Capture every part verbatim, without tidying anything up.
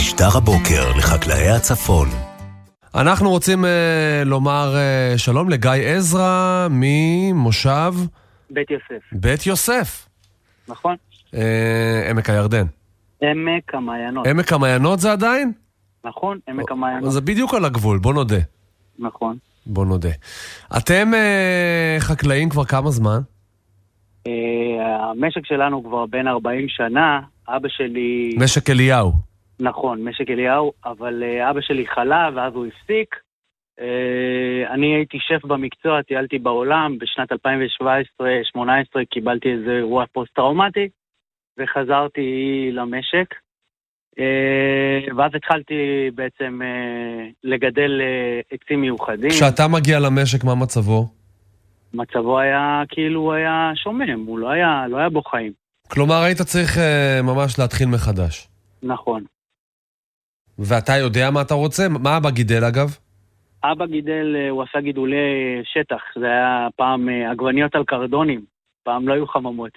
משדר הבוקר לחקלאי הצפון. אנחנו רוצים uh, לומר uh, שלום לגיא עזרא ממושב בית יוסף. בית יוסף. נכון. Uh, עמק הירדן. עמק המעיינות. עמק המעיינות זה עדיין? נכון, עמק המעיינות. זה בדיוק על הגבול, בוא נודה. נכון. בוא נודה. אתם uh, חקלאים כבר כמה זמן? Uh, המשק שלנו כבר בין ארבעים שנה. אבא שלי... משק אליהו. נכון, משק אליהו, אבל uh, אבא שלי חלה ואז הוא הפסיק. Uh, אני הייתי שף במקצוע, טיילתי בעולם, בשנת אלפיים שבע עשרה שמונה עשרה קיבלתי איזה אירוע פוסט-טראומטי, וחזרתי למשק. Uh, ואז התחלתי בעצם uh, לגדל uh, עצים מיוחדים. כשאתה מגיע למשק, מה מצבו? מצבו היה כאילו הוא היה שומם, הוא לא היה, לא היה בו חיים. כלומר, היית צריך uh, ממש להתחיל מחדש. נכון. ואתה יודע מה אתה רוצה? מה אבא גידל אגב? אבא גידל, הוא עשה גידולי שטח. זה היה פעם עגבניות על קרדונים. פעם לא היו חממות.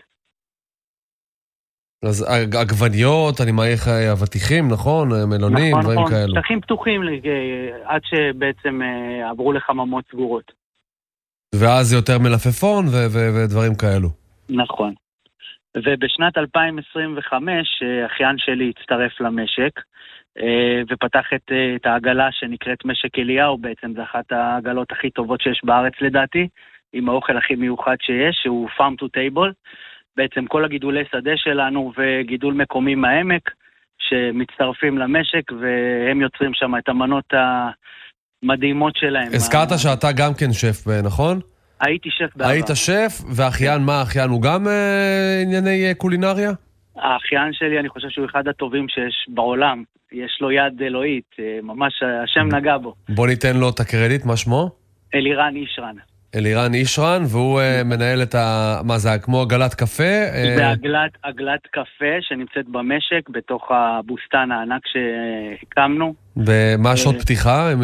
אז עגבניות, אני מעריך אבטיחים, נכון? מלונים, נכון, דברים נכון. כאלו. שטחים פתוחים עד שבעצם עברו לחממות סגורות. ואז זה יותר מלפפון ו- ו- ודברים כאלו. נכון. ובשנת אלפיים עשרים וחמש אחיין שלי הצטרף למשק, ופתח את, את העגלה שנקראת משק אליהו, בעצם זה אחת העגלות הכי טובות שיש בארץ לדעתי, עם האוכל הכי מיוחד שיש, שהוא farm to table, בעצם כל הגידולי שדה שלנו וגידול מקומי מהעמק, שמצטרפים למשק, והם יוצרים שם את המנות המדהימות שלהם. הזכרת ה... שאתה גם כן שף, נכון? הייתי שף בעבר. היית שף, ואחיין מה? אחיין הוא גם אה, ענייני אה, קולינריה? האחיין שלי, אני חושב שהוא אחד הטובים שיש בעולם. יש לו יד אלוהית, ממש השם נגע בו. בוא ניתן לו את הקרדיט, מה שמו? אלירן אישרן. אלירן אישרן, והוא uh, מנהל את ה... מה זה, כמו עגלת קפה? זה עגלת, עגלת קפה שנמצאת במשק, בתוך הבוסטן הענק שהקמנו. ומה שעות פתיחה?